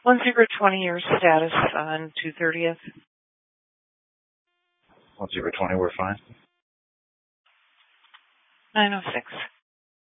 1020, your status on 2/30th. 1020, we're fine. 906.